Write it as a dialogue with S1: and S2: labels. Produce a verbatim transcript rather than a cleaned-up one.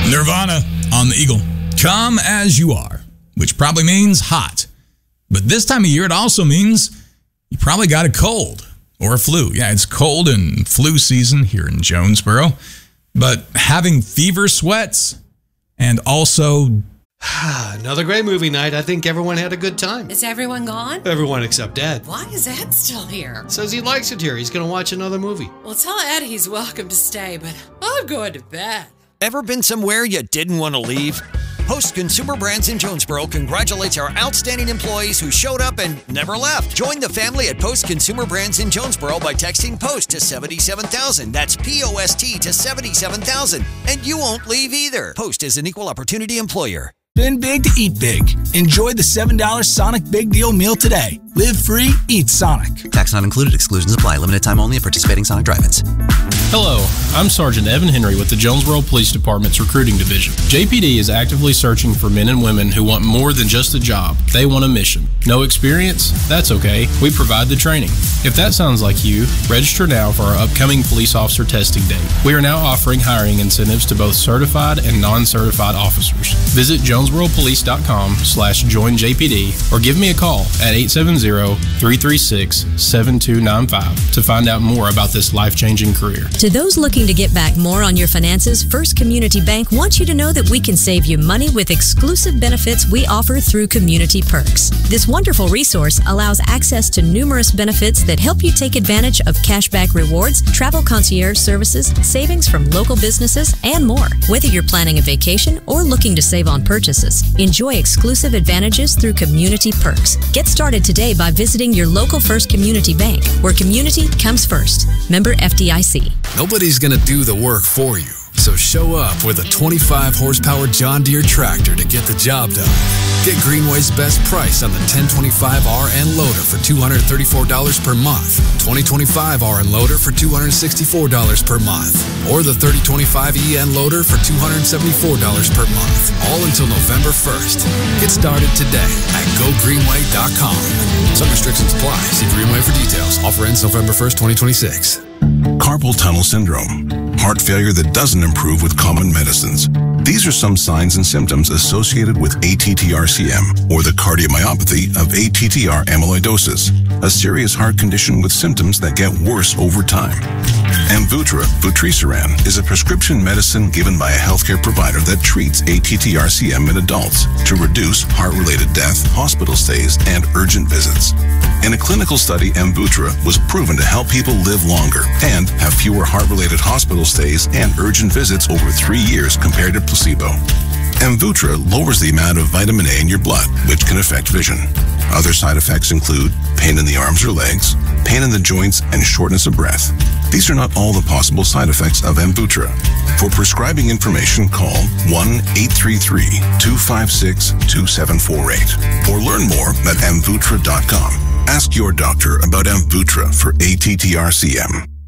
S1: Nirvana on the Eagle. Come as you are, which probably means hot. But this time of year, it also means you probably got a cold or a flu. Yeah, it's cold and flu season here in Jonesboro. But having fever sweats and also...
S2: Another great movie night. I think everyone had a good time.
S3: Is everyone gone?
S2: Everyone except Ed.
S3: Why is Ed still here?
S2: Says he likes it here. He's going to watch another movie.
S3: Well, tell Ed he's welcome to stay, but I'm going to bed.
S4: Ever been somewhere you didn't want to leave? Post Consumer Brands in Jonesboro congratulates our outstanding employees who showed up and never left. Join the family at Post Consumer Brands in Jonesboro by texting POST to seventy-seven thousand. That's P O S T to seventy-seven thousand. And you won't leave either. Post is an equal opportunity employer.
S5: Spend big to eat big. Enjoy the seven dollar Sonic Big Deal meal today. Live free, eat Sonic.
S6: Tax not included. Exclusions apply. Limited time only at participating Sonic drive-ins.
S7: Hello, I'm Sergeant Evan Henry with the Jonesboro Police Department's Recruiting Division. J P D is actively searching for men and women who want more than just a job. They want a mission. No experience? That's okay. We provide the training. If that sounds like you, register now for our upcoming police officer testing date. We are now offering hiring incentives to both certified and non-certified officers. Visit jonesboropolice.com slash join JPD or give me a call at eight seven zero, three three six, seven two nine five to find out more about this life-changing career.
S8: To those looking to get back more on your finances, First Community Bank wants you to know that we can save you money with exclusive benefits we offer through Community Perks. This wonderful resource allows access to numerous benefits that help you take advantage of cashback rewards, travel concierge services, savings from local businesses, and more. Whether you're planning a vacation or looking to save on purchases, enjoy exclusive advantages through Community Perks. Get started today by visiting your local First Community Bank, where community comes first. Member F D I C.
S9: Nobody's going to do the work for you, so show up with a twenty-five horsepower John Deere tractor to get the job done. Get Greenway's best price on the ten twenty-five R N loader for two hundred thirty-four dollars per month, twenty twenty-five R N loader for two hundred sixty-four dollars per month, or the thirty twenty-five E N loader for two hundred seventy-four dollars per month, all until November first. Get started today at go greenway dot com. Some restrictions apply. See Greenway for details. Offer ends November first, twenty twenty-six.
S10: Carpal tunnel syndrome, heart failure that doesn't improve with common medicines. These are some signs and symptoms associated with A T T R C M, or the cardiomyopathy of A T T R amyloidosis, a serious heart condition with symptoms that get worse over time. Amvuttra, vutrisiran, is a prescription medicine given by a healthcare provider that treats A T T R C M in adults to reduce heart-related death, hospital stays, and urgent visits. In a clinical study, Amvuttra was proven to help people live longer and have fewer heart-related hospital stays and urgent visits over three years compared to placebo. Amvuttra lowers the amount of vitamin A in your blood, which can affect vision. Other side effects include pain in the arms or legs, pain in the joints, and shortness of breath. These are not all the possible side effects of Amvuttra. For prescribing information, call one eight three three, two five six, two seven four eight or learn more at amvuttra dot com. Ask your doctor about Amvuttra for A T T R C M.